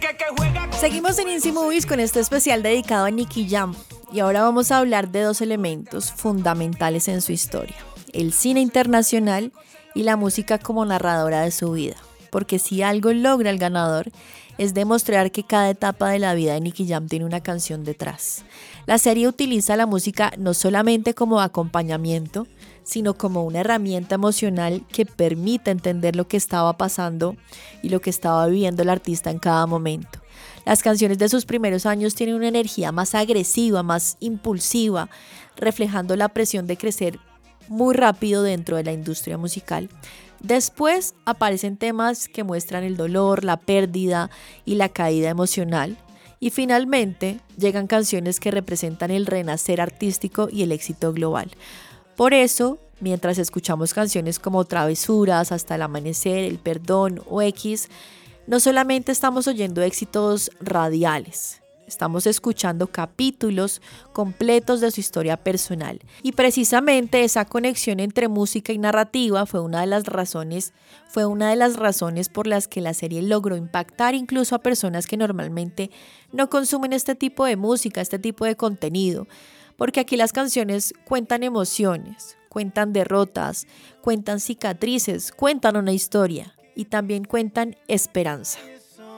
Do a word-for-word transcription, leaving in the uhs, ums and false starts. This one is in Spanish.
Seguimos en Easy Movies con este especial dedicado a Nicky Jam. Y ahora vamos a hablar de dos elementos fundamentales en su historia: el cine internacional y la música como narradora de su vida. Porque si algo logra el ganador es demostrar que cada etapa de la vida de Nicky Jam tiene una canción detrás. La serie utiliza la música no solamente como acompañamiento, sino como una herramienta emocional que permite entender lo que estaba pasando y lo que estaba viviendo el artista en cada momento. Las canciones de sus primeros años tienen una energía más agresiva, más impulsiva, reflejando la presión de crecer muy rápido dentro de la industria musical. Después aparecen temas que muestran el dolor, la pérdida y la caída emocional. Y finalmente llegan canciones que representan el renacer artístico y el éxito global. Por eso, mientras escuchamos canciones como Travesuras, Hasta el Amanecer, El Perdón o X, no solamente estamos oyendo éxitos radiales, estamos escuchando capítulos completos de su historia personal. Y precisamente esa conexión entre música y narrativa fue una de las razones, fue una de las razones por las que la serie logró impactar incluso a personas que normalmente no consumen este tipo de música, este tipo de contenido. Porque aquí las canciones cuentan emociones, cuentan derrotas, cuentan cicatrices, cuentan una historia y también cuentan esperanza.